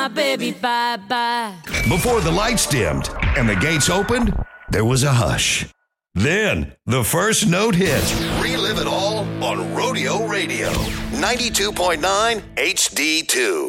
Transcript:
my baby bye-bye. Before the lights dimmed and the gates opened, there was a hush. Then the first note hit. Relive it all on Rodeo Radio. 92.9 HD2.